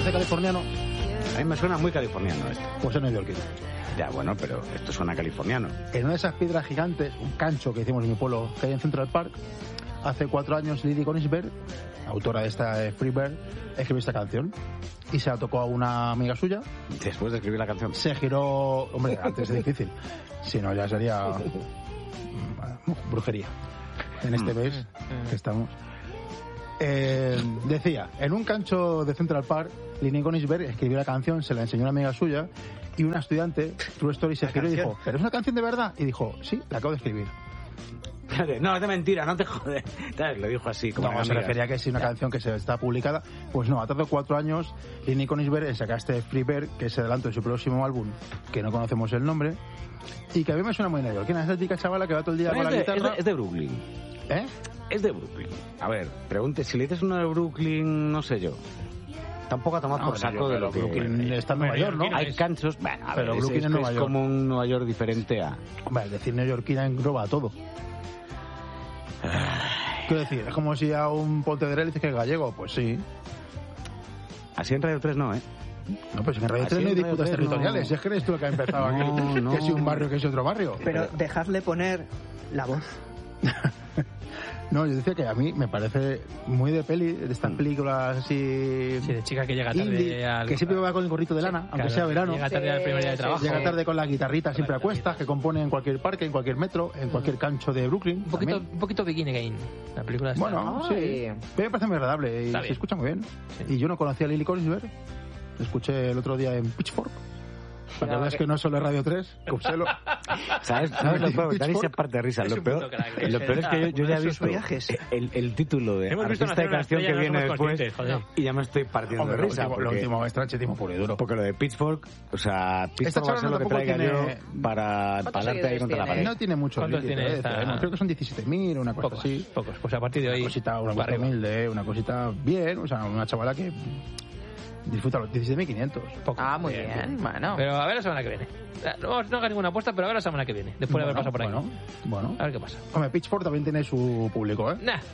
parece californiano? A mí me suena muy californiano esto. Pues es neoyorquino. Ya, bueno, pero esto suena californiano. En una de esas piedras gigantes, un cancho que hicimos en mi pueblo, que hay en Central Park, hace 4 años Lily Konigsberg, autora de esta Free Bird, escribió esta canción y se la tocó a una amiga suya. Después de escribir la canción. Se giró, hombre, antes es difícil, si no ya sería brujería. En este mes que estamos. Decía, en un cancho de Central Park, Lily Konigsberg escribió la canción, se la enseñó a una amiga suya y una estudiante, True Story, se giró y dijo, ¿pero es una canción de verdad? Y dijo, sí, la acabo de escribir. No, es de mentira, no te jodes. Lo dijo así, como no, se refería a que si una canción que se está publicada, pues no, a tardado 4 años, Lily Konigsberg en sacar este Free Bird, que es el adelanto de su próximo álbum, que no conocemos el nombre, y que a mí me suena muy neoyorquina, esa chica chavala que va todo el día con la guitarra. Es de Brooklyn. ¿Eh? Es de Brooklyn. A ver, pregunte, si le dices uno de Brooklyn, no sé yo. Tampoco a tomar por saco de lo que... Brooklyn está en Nueva York, ¿no? Hay canchos... Bueno, a pero ver, Brooklyn es Nueva York. Como un Nueva York diferente a... Vale, decir neoyorquina engloba todo. Quiero decir, es como si a un Pontevedrés dices que es gallego, pues sí. Así en Radio 3 no, ¿eh? No, pues en Radio 3 no hay disputas territoriales. Si es que eres tú el que ha empezado aquí, que si un barrio, que si otro barrio. Pero dejadle poner la voz. No, yo decía que a mí me parece muy de peli, de estas películas así... Sí, de chica que llega tarde indie, al... que siempre va con el gorrito de lana, aunque sea verano. Llega tarde al primer día de trabajo. Llega tarde con la guitarrita siempre a cuestas, que compone en cualquier parque, en cualquier metro, en cualquier cancho de Brooklyn. Un poquito Begin Again, la película está... Bueno, sí. Me parece muy agradable y se escucha muy bien. Sí. Y yo no conocía a Lily Konigsberg. Lo escuché el otro día en Pitchfork. Para que veas que no es solo Radio 3, Cupselo. ¿Sabes lo peor? Dani se parte de risa. Lo peor es que yo ya he visto el título de artista de canción que viene después y ya me estoy partiendo de risa. Lo último es tranchetismo puro y duro. Porque lo de Pitchfork, o sea, Pitchfork va a ser lo que traiga yo para darte ahí contra la pared. No tiene mucho. ¿Cuántos tiene? Creo que son 17.000, una cosa así. Pocos, pues a partir de ahí... Una cosita humilde, una cosita bien, o sea, una chavala que... Disfruta los 17.500. Muy bien, bueno. Pero a ver la semana que viene. No haga ninguna apuesta, pero a ver la semana que viene. Después de haber pasado por ahí. Bueno. A ver qué pasa. Hombre, Pitchfork también tiene su público, ¿eh?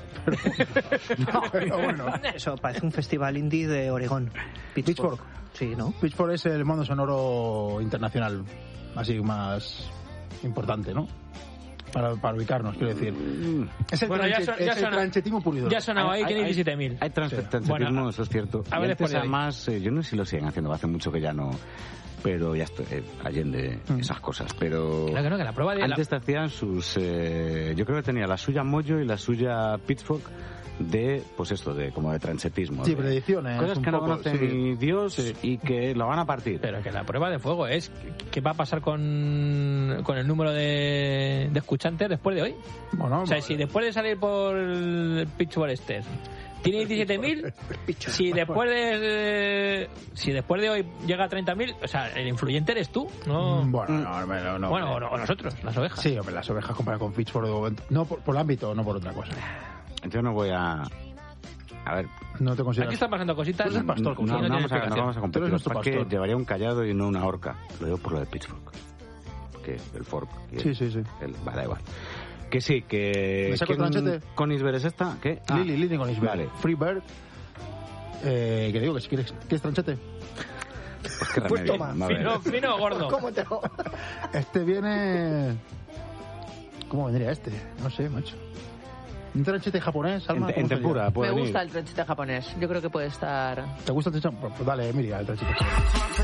Pero bueno. Eso parece un festival indie de Oregón. Pitchfork. Sí, ¿no? Pitchfork es el mundo sonoro internacional, así más importante, ¿no? Para ubicarnos, quiero decir. Es el, tranchetismo puro y duro. Ya ha sonado ahí, tiene 17.000. Hay tranchetismo, eso es cierto. A ver, después además, yo no sé si lo siguen haciendo, hace mucho que ya no... Pero ya estoy allende esas cosas. Pero que la prueba de antes te hacían sus... yo creo que tenía la suya Mojo y la suya Pitchfork de, pues esto, de como de tranchetismo. Sí, predicciones. Cosas que no conocen ni Dios y que lo van a partir. Pero que la prueba de fuego es qué va a pasar con el número de escuchantes después de hoy. Bueno, o sea, si después de salir por el Pitchfork este tiene 17.000, si después de hoy llega a 30.000, o sea, el influyente eres tú, ¿no? No. Bueno, o nosotros, las ovejas. Sí, hombre, las ovejas comparado con Pitchfork, no por el ámbito, no por otra cosa. Yo no voy a ver. No te consideras. Aquí están pasando cositas. Tú eres pastor, no vamos a competir. Pastor. Que llevaría un callado y no una horca. Lo digo por lo de Pitchfork. Porque el fork. Sí. Da igual. Que sí, que... ¿Me saco el tranchete? ¿Konigsberg es esta? ¿Qué? Lily Konigsberg. Vale. Free Bird. Que digo que si quieres tranchete. Pues qué remedio. Toma. Fino o gordo. ¿Cómo te lo... Este viene... ¿Cómo vendría este? No sé, macho. ¿Un tranchete japonés, Alma? En tempura, puede Me venir. gusta el tranchete japonés. Yo creo que puede estar... ¿Te gusta el tranchete? Pues dale, mira, el tranchete japonés.